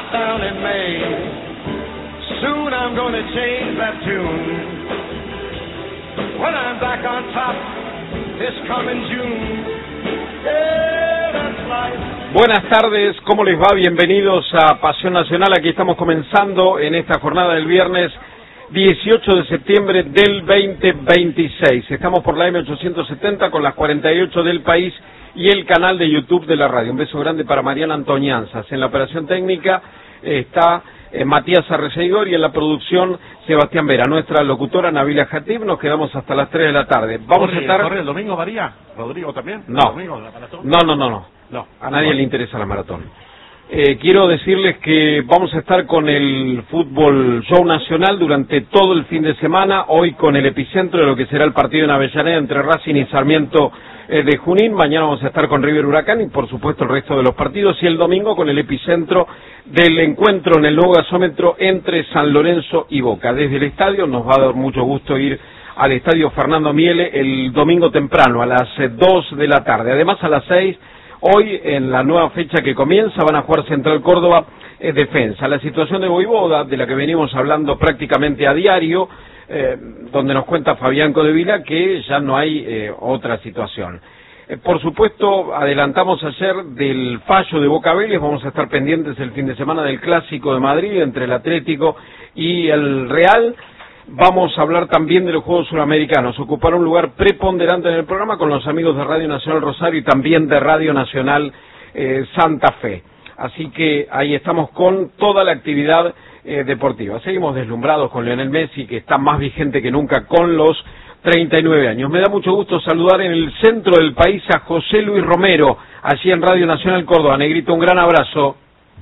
drop down in May. Soon I'm gonna change that tune. When I'm back on top this coming June. Yeah, that's life. Buenas tardes, ¿cómo les va? Bienvenidos a Pasión Nacional. Aquí estamos comenzando en esta jornada del viernes 18 de septiembre del 2026. Estamos por la M870 con las 48 del país y el canal de YouTube de la radio. Un beso grande para Mariana Antoñanzas. En la operación técnica está Matías Arreceidor y en la producción Sebastián Vera. Nuestra locutora Nabila Jatib. Nos quedamos hasta las 3 de la tarde. Vamos a estar... ¿Corre el domingo, María? ¿Rodrigo también? No. ¿El domingo, la maratón? No. A nadie le interesa la maratón. Quiero decirles que vamos a estar con el Fútbol Show Nacional durante todo el fin de semana, hoy con el epicentro de lo que será el partido en Avellaneda entre Racing y Sarmiento de Junín. Mañana vamos a estar con River Huracán y por supuesto el resto de los partidos, y el domingo con el epicentro del encuentro en el nuevo gasómetro entre San Lorenzo y Boca. Desde el estadio nos va a dar mucho gusto ir al estadio Fernando Miele el domingo temprano a las 2 de la tarde. Además a las 6, hoy en la nueva fecha que comienza, van a jugar Central Córdoba Defensa. La situación de Voivoda, de la que venimos hablando prácticamente a diario, donde nos cuenta Fabián Codevila que ya no hay otra situación. Por supuesto, adelantamos ayer del fallo de Boca Vélez. Vamos a estar pendientes el fin de semana del Clásico de Madrid entre el Atlético y el Real. Vamos a hablar también de los Juegos Suramericanos. Ocupar un lugar preponderante en el programa con los amigos de Radio Nacional Rosario y también de Radio Nacional Santa Fe. Así que ahí estamos con toda la actividad deportiva. Seguimos deslumbrados con Lionel Messi, que está más vigente que nunca con los 39 años. Me da mucho gusto saludar en el centro del país a José Luis Romero, allí en Radio Nacional Córdoba. Negrito, un gran abrazo.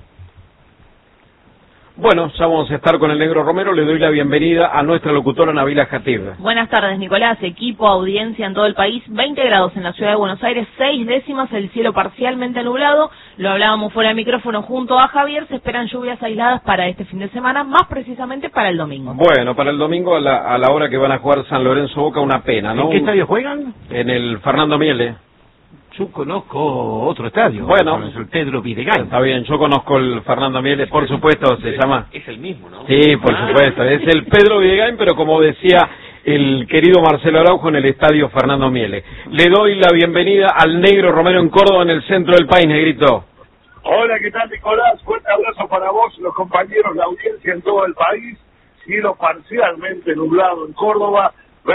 Bueno, ya vamos a estar con el Negro Romero. Le doy la bienvenida a nuestra locutora Nabila Jatib. Buenas tardes, Nicolás. Equipo, audiencia en todo el país. 20 grados en la ciudad de Buenos Aires, 6 décimas, el cielo parcialmente nublado. Lo hablábamos fuera de micrófono junto a Javier. Se esperan lluvias aisladas para este fin de semana, más precisamente para el domingo. Bueno, para el domingo a la hora que van a jugar San Lorenzo Boca, una pena, ¿no? ¿En qué estadio juegan? En el Fernando Miele. Yo conozco otro estadio. Bueno, es el Pedro Videgain. Está bien, yo conozco el Fernando Miele, por supuesto, se llama... Es el mismo, ¿no? Sí, por supuesto, es el Pedro Videgain, pero como decía el querido Marcelo Araujo, en el estadio Fernando Miele. Le doy la bienvenida al Negro Romero en Córdoba, en el centro del país, Negrito. Hola, ¿qué tal, Nicolás? Fuerte abrazo para vos, los compañeros, la audiencia en todo el país. Cielo parcialmente nublado en Córdoba,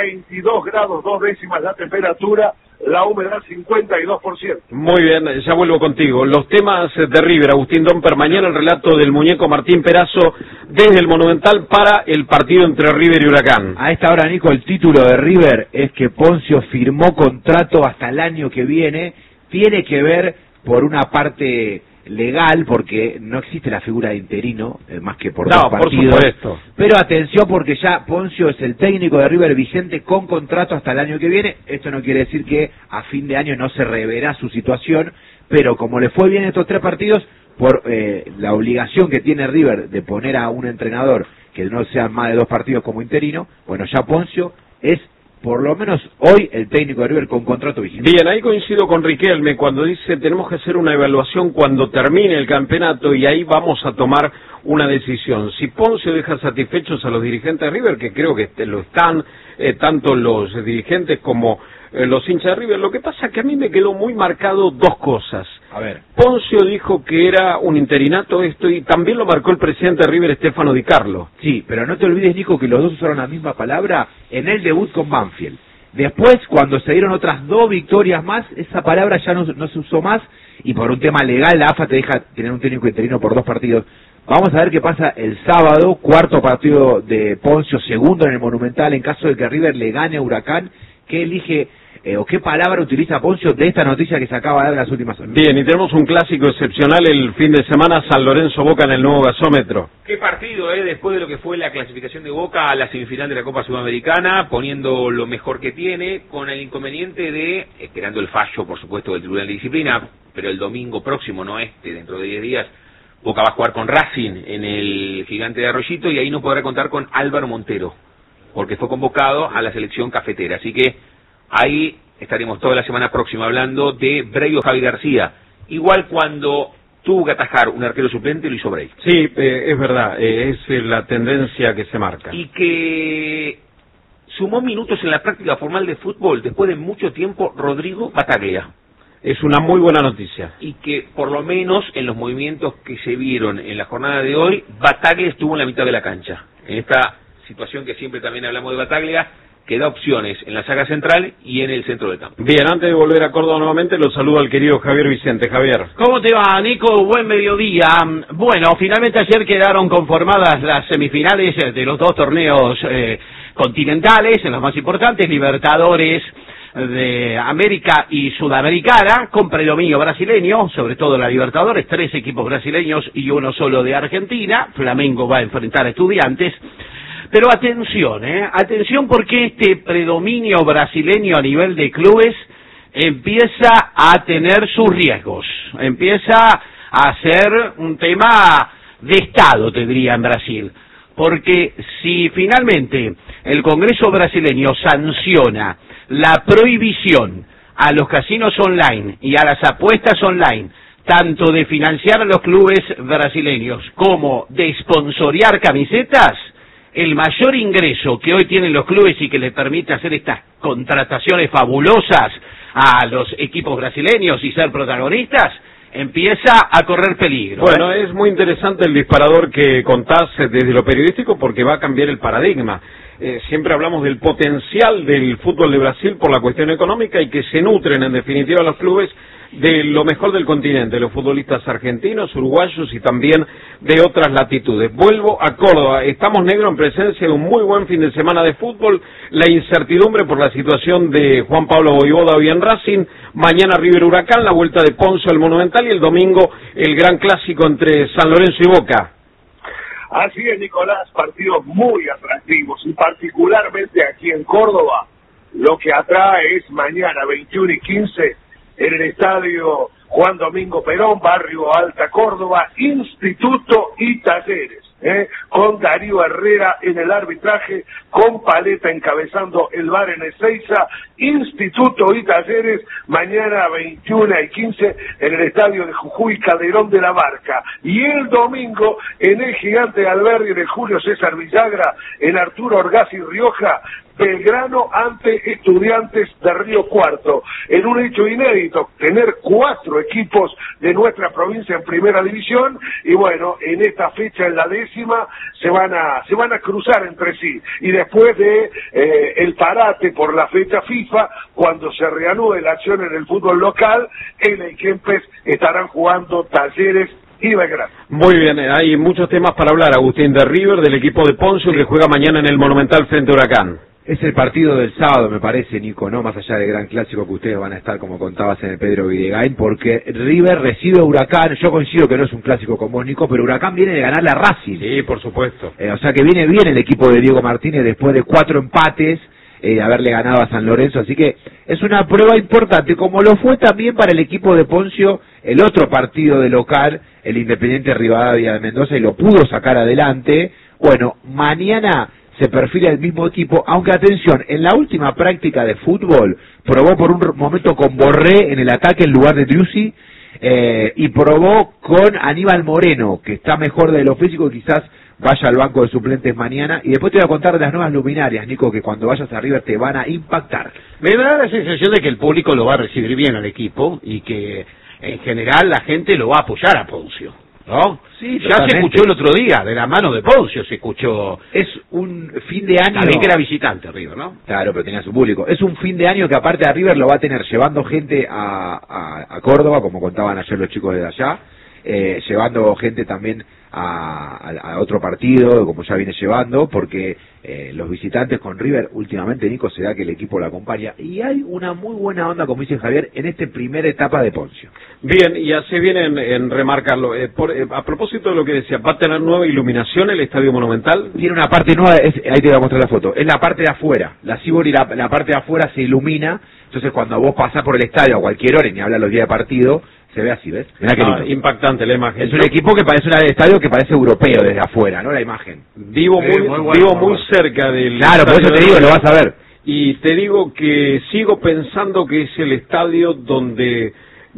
22 grados, 2 décimas la temperatura, la humedad 52%. Muy bien, ya vuelvo contigo. Los temas de River, Agustín Domper, mañana el relato del muñeco Martín Perazo desde el Monumental para el partido entre River y Huracán. A esta hora, Nico, el título de River es que Poncio firmó contrato hasta el año que viene. Tiene que ver por una parte legal, porque no existe la figura de interino, más que por dos partidos. Por supuesto. Pero atención, porque ya Poncio es el técnico de River vigente con contrato hasta el año que viene. Esto no quiere decir que a fin de año no se reverá su situación, pero como le fue bien estos 3 partidos, por la obligación que tiene River de poner a un entrenador que no sean más de 2 partidos como interino, bueno, ya Poncio es por lo menos hoy el técnico de River con contrato vigente. Bien, ahí coincido con Riquelme cuando dice tenemos que hacer una evaluación cuando termine el campeonato y ahí vamos a tomar una decisión. Si Poncio deja satisfechos a los dirigentes de River, que creo que lo están, tanto los dirigentes como los hinchas de River, lo que pasa es que a mí me quedó muy marcado 2 cosas. A ver. Poncio dijo que era un interinato esto, y también lo marcó el presidente de River, Stefano Di Carlo. Sí, pero no te olvides, Nico, que los dos usaron la misma palabra en el debut con Banfield. Después, cuando se dieron otras 2 victorias más, esa palabra ya no se usó más, y por un tema legal la AFA te deja tener un técnico interino por 2 partidos. Vamos a ver qué pasa el sábado, 4º partido de Poncio, 2º en el Monumental, en caso de que River le gane a Huracán. ¿Qué elige o qué palabra utiliza Poncio de esta noticia que se acaba de dar en las últimas horas? Bien, y tenemos un clásico excepcional el fin de semana, San Lorenzo Boca en el nuevo gasómetro. Qué partido, después de lo que fue la clasificación de Boca a la semifinal de la Copa Sudamericana, poniendo lo mejor que tiene, con el inconveniente de, esperando el fallo, por supuesto, del Tribunal de Disciplina, pero el domingo próximo, no dentro de 10 días, Boca va a jugar con Racing en el Gigante de Arroyito y ahí no podrá contar con Álvaro Montero, porque fue convocado a la selección cafetera. Así que ahí estaremos toda la semana próxima hablando de Breio Javi García. Igual cuando tuvo que atajar un arquero suplente, lo hizo Bray. Sí, es verdad, es la tendencia que se marca. Y que sumó minutos en la práctica formal de fútbol después de mucho tiempo Rodrigo Battaglia. Es una muy buena noticia. Y que por lo menos en los movimientos que se vieron en la jornada de hoy, Battaglia estuvo en la mitad de la cancha. En esta situación que siempre también hablamos de Battaglia, que da opciones en la saga central y en el centro del campo. Bien, antes de volver a Córdoba nuevamente, los saludo al querido Javier Vicente. Javier. ¿Cómo te va, Nico? Buen mediodía. Bueno, finalmente ayer quedaron conformadas las semifinales de los dos torneos continentales, en los más importantes, Libertadores de América y Sudamericana, con predominio brasileño, sobre todo la Libertadores, 3 equipos brasileños y uno solo de Argentina. Flamengo va a enfrentar a Estudiantes. Pero atención, atención, porque este predominio brasileño a nivel de clubes empieza a tener sus riesgos, empieza a ser un tema de Estado, te diría, en Brasil. Porque si finalmente el Congreso brasileño sanciona la prohibición a los casinos online y a las apuestas online, tanto de financiar a los clubes brasileños como de sponsorear camisetas, el mayor ingreso que hoy tienen los clubes y que les permite hacer estas contrataciones fabulosas a los equipos brasileños y ser protagonistas, empieza a correr peligro. Bueno, es muy interesante el disparador que contás desde lo periodístico, porque va a cambiar el paradigma. Siempre hablamos del potencial del fútbol de Brasil por la cuestión económica, y que se nutren en definitiva los clubes de lo mejor del continente, los futbolistas argentinos, uruguayos y también de otras latitudes. Vuelvo a Córdoba. Estamos, negro, en presencia de un muy buen fin de semana de fútbol. La incertidumbre por la situación de Juan Pablo Voivoda hoy en Racing. Mañana River Huracán, la vuelta de Ponce al Monumental, y el domingo el gran clásico entre San Lorenzo y Boca. Así es, Nicolás, partidos muy atractivos, y particularmente aquí en Córdoba, lo que atrae es mañana 21 y 15 en el estadio Juan Domingo Perón, barrio Alta Córdoba, Instituto y Talleres, con Darío Herrera en el arbitraje, con Paleta encabezando el VAR en Ezeiza. Instituto y Talleres, mañana 21 y 15 en el estadio de Jujuy, Calderón de la Barca. Y el domingo en el Gigante Alberdi de Julio César Villagra, en Arturo Orgaz y Rioja, Belgrano ante Estudiantes de Río Cuarto. En un hecho inédito, tener 4 equipos de nuestra provincia en primera división, y bueno, en esta fecha, en la 10ª, se van a cruzar entre sí. Y después de el parate por la fecha FIFA, cuando se reanude la acción en el fútbol local, en el Kempes estarán jugando Talleres y Belgrano. Muy bien, hay muchos temas para hablar, Agustín, de River, del equipo de Ponce, que juega mañana en el Monumental frente a Huracán. Es el partido del sábado, me parece, Nico, ¿no? Más allá del gran clásico que ustedes van a estar, como contabas, en el Pedro Videgain, porque River recibe a Huracán. Yo coincido que no es un clásico con vos, Nico, pero Huracán viene de ganarle a Racing. Sí, por supuesto. O sea que viene bien el equipo de Diego Martínez después de 4 empates, de haberle ganado a San Lorenzo, así que es una prueba importante, como lo fue también para el equipo de Poncio el otro partido de local, el Independiente Rivadavia de Mendoza, y lo pudo sacar adelante. Bueno, mañana se perfila el mismo equipo, aunque atención, en la última práctica de fútbol probó por un momento con Borré en el ataque en lugar de Driussi, y probó con Aníbal Moreno, que está mejor de lo físico y quizás vaya al banco de suplentes mañana. Y después te voy a contar de las nuevas luminarias, Nico, que cuando vayas a River te van a impactar. Me da la sensación de que el público lo va a recibir bien al equipo y que en general la gente lo va a apoyar a Poncio, ¿no? Sí, ya totalmente. se escuchó el otro día, de la mano de Poncio se escuchó. Es un fin de año. También que era visitante River, ¿no? Claro, pero tenía su público. Es un fin de año que aparte de River lo va a tener llevando gente a Córdoba, como contaban ayer los chicos de allá, llevando gente también a otro partido, como ya viene llevando, porque los visitantes con River últimamente, Nico, se da que el equipo lo acompaña, y hay una muy buena onda, como dice Javier, en esta primera etapa de Poncio. Bien, y hace bien en remarcarlo. A propósito de lo que decía, ¿va a tener nueva iluminación el Estadio Monumental? Tiene una parte nueva, ahí te voy a mostrar la foto, es la parte de afuera, la Sibori, la parte de afuera se ilumina, entonces cuando vos pasás por el estadio a cualquier hora, y ni habla los días de partido, se ve así, ¿ves? Mirá qué lindo. Impactante la imagen. Es un equipo que parece un estadio que parece europeo desde afuera, ¿no? La imagen. Vivo muy cerca del... Claro, por eso te digo, lo vas a ver. Y te digo que sigo pensando que es el estadio donde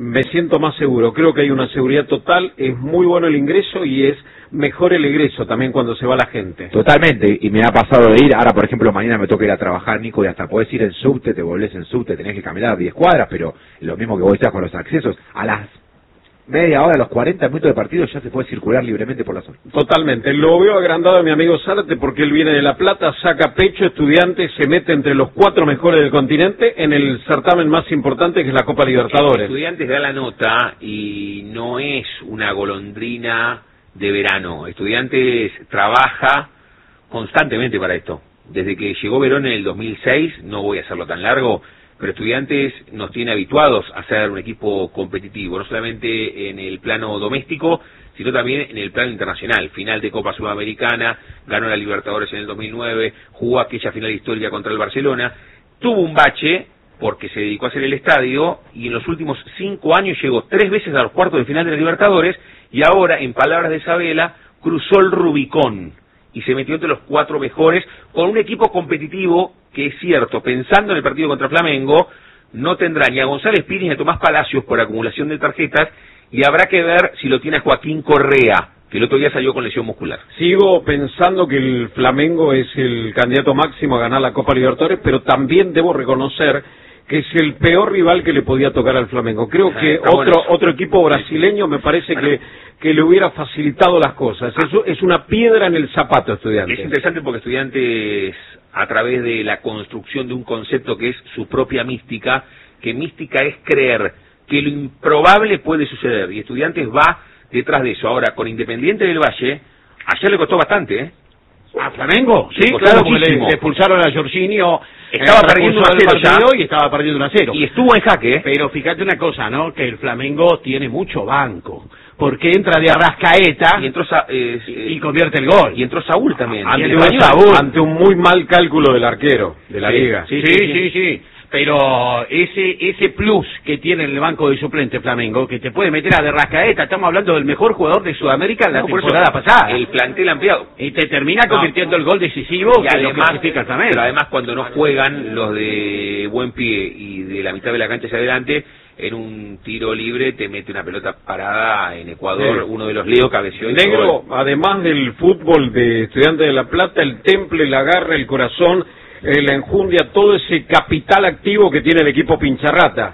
me siento más seguro. Creo que hay una seguridad total, es muy bueno el ingreso y es mejor el egreso también cuando se va la gente. Totalmente, y me ha pasado de ir, ahora por ejemplo mañana me toca ir a trabajar, Nico, y hasta podés ir en subte, te volvés en subte, tenés que caminar 10 cuadras, pero lo mismo que vos decías con los accesos, a las media hora, a los 40 minutos de partido ya se puede circular libremente por la zona. Totalmente, lo veo agrandado a mi amigo Zárate porque él viene de La Plata, saca pecho, Estudiantes se mete entre los 4 mejores del continente en el certamen más importante que es la Copa Libertadores. Estudiantes da la nota y no es una golondrina de verano. Estudiantes trabaja constantemente para esto. Desde que llegó Verón en el 2006, no voy a hacerlo tan largo, pero Estudiantes nos tiene habituados a ser un equipo competitivo, no solamente en el plano doméstico, sino también en el plano internacional. Final de Copa Sudamericana, ganó la Libertadores en el 2009, jugó aquella final histórica contra el Barcelona, tuvo un bache porque se dedicó a hacer el estadio y en los últimos 5 años llegó 3 veces a los cuartos de final de la Libertadores y ahora, en palabras de Sabela, cruzó el Rubicón y se metió entre los 4 mejores con un equipo competitivo que es cierto, pensando en el partido contra Flamengo, no tendrá ni a González Pires ni a Tomás Palacios por acumulación de tarjetas y habrá que ver si lo tiene a Joaquín Correa, que el otro día salió con lesión muscular. Sigo pensando que el Flamengo es el candidato máximo a ganar la Copa Libertadores, pero también debo reconocer que es el peor rival que le podía tocar al Flamengo. Creo que otro equipo brasileño me parece que le hubiera facilitado las cosas. Eso es una piedra en el zapato, Estudiantes. Es interesante porque Estudiantes, a través de la construcción de un concepto que es su propia mística, que mística es creer que lo improbable puede suceder, y Estudiantes va detrás de eso. Ahora, con Independiente del Valle, ayer le costó bastante, ¿eh? ¿A Flamengo? Sí, le claro, porque le expulsaron a Jorginho. Estaba perdiendo 1-0 ya. Y estaba perdiendo 1-0. Y estuvo en jaque, ¿eh? Pero fíjate una cosa, ¿no? Que el Flamengo tiene mucho banco. Porque entra de Arrascaeta y entró y convierte el gol. Y entró Saúl también. Ante un muy mal cálculo del arquero de la liga. Sí. Pero ese plus que tiene en el banco de suplente Flamengo, que te puede meter a de Rascaeta, estamos hablando del mejor jugador de Sudamérica en la temporada pasada. El plantel ampliado. Y te termina convirtiendo el gol decisivo y que además, lo clasifica el Flamengo. Pero además cuando no juegan los de buen pie y de la mitad de la cancha hacia adelante, en un tiro libre te mete una pelota parada en Ecuador, uno de los Leo cabeció. Negro, además del fútbol de Estudiantes de La Plata, el temple, la garra, el corazón, la enjundia, todo ese capital activo que tiene el equipo Pincharrata.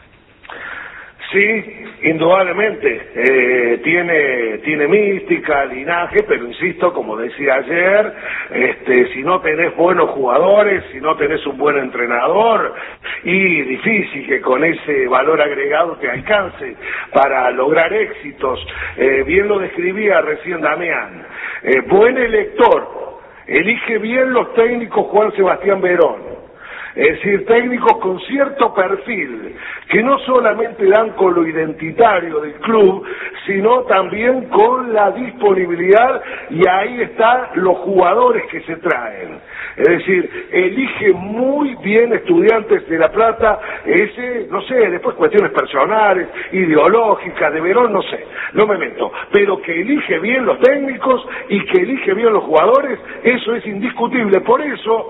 Sí, indudablemente, tiene mística, linaje, pero insisto, como decía ayer, si no tenés buenos jugadores, si no tenés un buen entrenador, y difícil que con ese valor agregado te alcance para lograr éxitos. Bien lo describía recién Damián, buen elector, elige bien los técnicos Juan Sebastián Verón. Es decir, técnicos con cierto perfil, que no solamente dan con lo identitario del club, sino también con la disponibilidad, y ahí están los jugadores que se traen. Es decir, elige muy bien Estudiantes de La Plata, no sé, después cuestiones personales, ideológicas, de Verón, no sé, no me meto, pero que elige bien los técnicos y que elige bien los jugadores, eso es indiscutible. Por eso,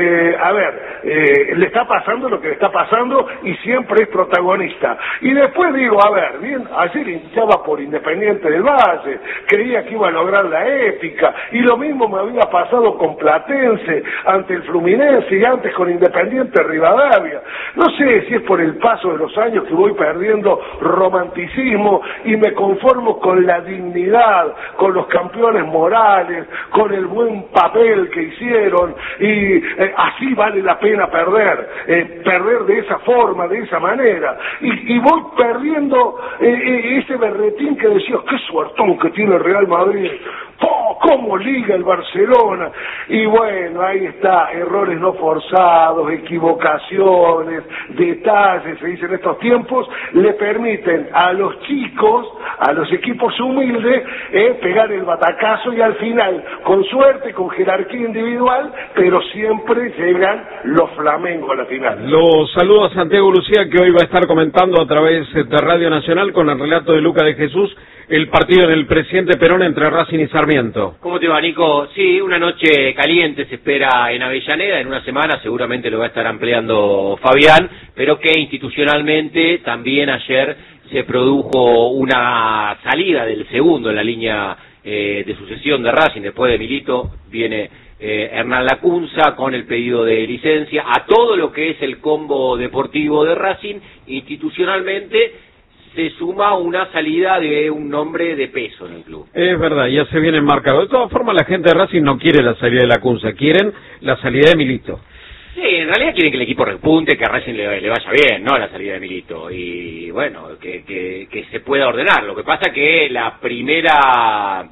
le está pasando lo que le está pasando y siempre es protagonista. Y después digo, bien, ayer hinchaba por Independiente del Valle, creía que iba a lograr la épica, y lo mismo me había pasado con Platense ante el Fluminense y antes con Independiente Rivadavia. No sé si es por el paso de los años que voy perdiendo romanticismo y me conformo con la dignidad, con los campeones morales, con el buen papel que hicieron, y así vale la pena perder de esa forma, de esa manera, y voy perdiendo ese berretín que decía, qué suertón que tiene el Real Madrid, cómo liga el Barcelona, y bueno, ahí está, errores no forzados, equivocaciones, detalles, se dice en estos tiempos, le permiten a los chicos, a los equipos humildes, pegar el batacazo, y al final, con suerte, con jerarquía individual, pero siempre llegan los Flamengo a la final. Los saludo a Santiago Lucía, que hoy va a estar comentando a través de Radio Nacional con el relato de Luca de Jesús el partido del presidente Perón entre Racing y Sarmiento. ¿Cómo te va, Nico? Sí, una noche caliente se espera en Avellaneda, en una semana seguramente lo va a estar ampliando Fabián, pero que institucionalmente también ayer se produjo una salida del segundo en la línea de sucesión de Racing. Después de Milito viene Hernán Lacunza con el pedido de licencia a todo lo que es el combo deportivo de Racing. Institucionalmente se suma una salida de un nombre de peso en el club. Es verdad, ya se viene enmarcado. De todas formas, la gente de Racing no quiere la salida de Lacunza, quieren la salida de Milito. Sí, en realidad quieren que el equipo repunte, que a Racing le vaya bien, ¿no? La salida de Milito. Y bueno, que se pueda ordenar. Lo que pasa que la primera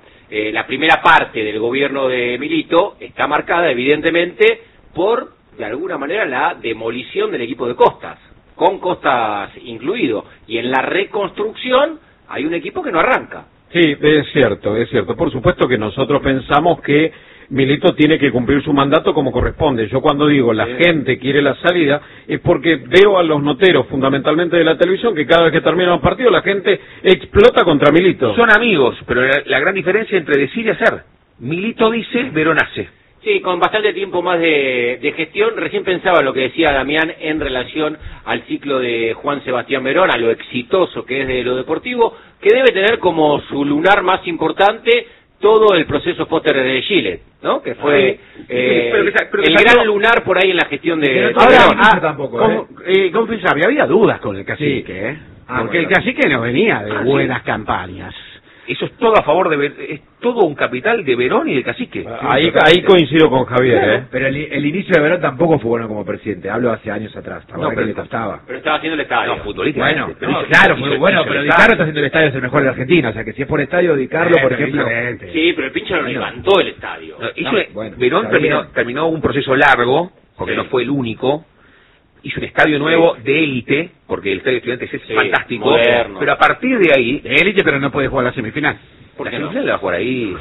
parte del gobierno de Milito está marcada, evidentemente, por, de alguna manera, la demolición del equipo de Costas, con Costas incluido. Y en la reconstrucción hay un equipo que no arranca. Sí, es cierto, es cierto. Por supuesto que nosotros pensamos que Milito tiene que cumplir su mandato como corresponde. Yo cuando digo la gente quiere la salida es porque veo a los noteros fundamentalmente de la televisión que cada vez que termina un partido la gente explota contra Milito. Son amigos, pero la gran diferencia entre decir y hacer. Milito dice, Verón hace. Sí, con bastante tiempo más de gestión. Recién pensaba en lo que decía Damián en relación al ciclo de Juan Sebastián Verón, a lo exitoso que es de lo deportivo, que debe tener como su lunar más importante todo el proceso Potter de Chile, ¿no? Que fue el gran lunar por ahí en la gestión de... Ahora, tampoco, confesable, había dudas con el cacique, porque el cacique no venía de buenas campañas. Eso es todo a favor es todo un capital de Verón y de Cacique. Ahí coincido con Javier, Pero el inicio de Verón tampoco fue bueno como presidente. Hablo hace años atrás. No, pero le costaba. Pero estaba haciendo el estadio. No, futbolísticamente. Bueno, claro, muy bueno, pero Di Carlo está haciendo el estadio, es el mejor de Argentina. O sea, que si es por estadio, Di Carlo, por ejemplo... Sí, pero el pinche no levantó el estadio. Verón terminó un proceso largo, porque no fue el único. Hizo un estadio nuevo de élite, porque el estadio de Estudiantes es fantástico, moderno. Pero a partir de ahí... De élite, pero no puede jugar la semifinal. La semifinal la va a jugar ahí.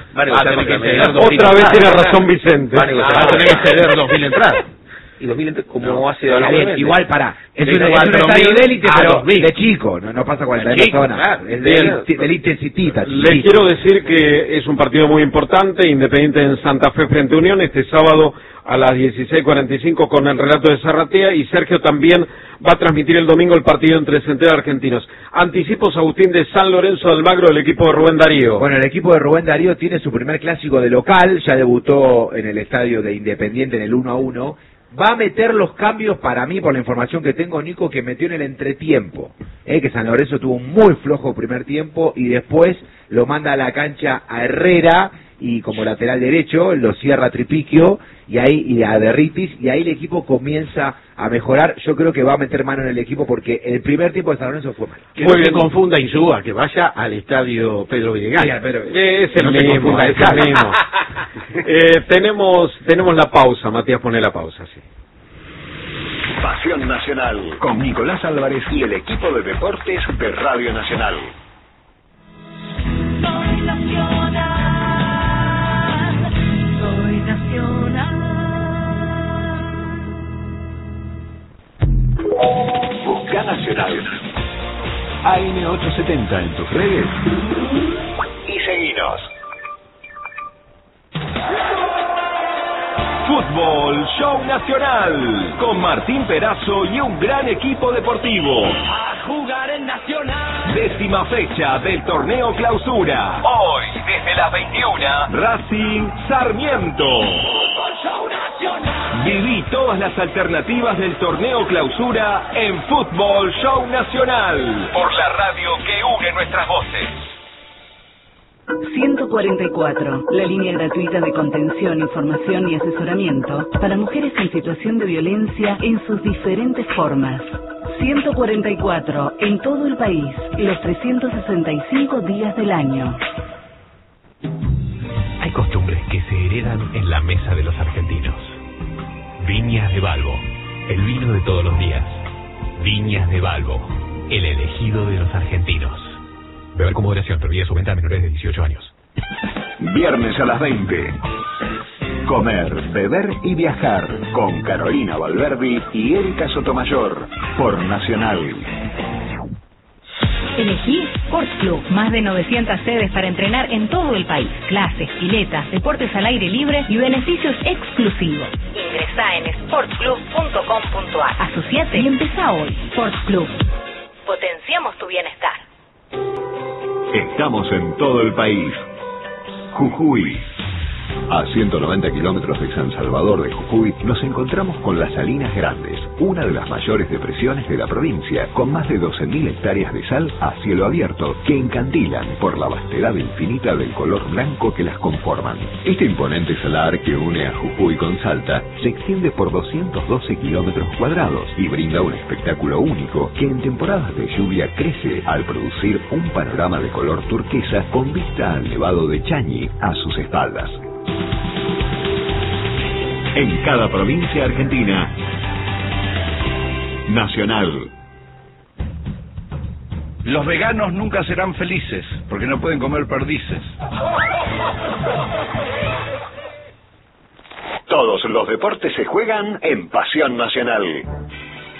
Otra vez tiene razón Vicente. Va a tener que ceder 2.000 entradas. Y 2000 como hace... Igual es un estadio de élite, pero de chico, no pasa 40 personas. Es de élite citita. Le quiero decir que es un partido muy importante, Independiente en Santa Fe frente a Unión, este sábado a las 16:45 con el relato de Zarratea, y Sergio también va a transmitir el domingo el partido entre Central Argentinos. Anticipos, Agustín, de San Lorenzo de Almagro, el equipo de Rubén Darío. Bueno, el equipo de Rubén Darío tiene su primer clásico de local, ya debutó en el estadio de Independiente en el 1-1. Va a meter los cambios, para mí, por la información que tengo, Nico, que metió en el entretiempo. Que San Lorenzo tuvo un muy flojo primer tiempo y después lo manda a la cancha a Herrera y como lateral derecho lo cierra Tripiquio y a Derritis, y ahí el equipo comienza a mejorar. Yo creo que va a meter mano en el equipo porque el primer tiempo de San Lorenzo fue malo. Que no se confunda Insúa, que vaya al estadio Pedro Villegas. Es el mismo. Tenemos la pausa, Matías, pone la pausa, sí. Pasión Nacional, con Nicolás Álvarez y el equipo de deportes de Radio Nacional. Soy nacional, soy nacional. Busca Nacional. AM870 en tus redes y seguinos. Fútbol Show Nacional, con Martín Perazo y un gran equipo deportivo. A jugar en Nacional. 10ª fecha del torneo Clausura. Hoy, desde las 21, Racing Sarmiento. Fútbol Show Nacional. Viví todas las alternativas del torneo Clausura en Fútbol Show Nacional, por la radio que une nuestras voces. 144, la línea gratuita de contención, información y asesoramiento para mujeres en situación de violencia en sus diferentes formas. 144, en todo el país, los 365 días del año. Hay costumbres que se heredan en la mesa de los argentinos. Viñas de Balbo, el vino de todos los días. Viñas de Balbo, el elegido de los argentinos. Beber con moderación, prohibida su venta a menores de 18 años. Viernes a las 20. Comer, beber y viajar con Carolina Valverdi y Erika Sotomayor por Nacional. Elegí Sports Club, más de 900 sedes para entrenar en todo el país. Clases, piletas, deportes al aire libre y beneficios exclusivos. Ingresá en sportsclub.com.ar. Asociate y empezá hoy. Sports Club. Potenciamos tu bienestar. Estamos en todo el país. Jujuy. A 190 kilómetros de San Salvador de Jujuy nos encontramos con las Salinas Grandes, una de las mayores depresiones de la provincia, con más de 12.000 hectáreas de sal a cielo abierto que encandilan por la vastedad infinita del color blanco que las conforman. Este imponente salar que une a Jujuy con Salta se extiende por 212 kilómetros cuadrados y brinda un espectáculo único que en temporadas de lluvia crece al producir un panorama de color turquesa con vista al Nevado de Chañi a sus espaldas. En cada provincia argentina, Nacional. Los veganos nunca serán felices porque no pueden comer perdices. Todos los deportes se juegan en Pasión Nacional.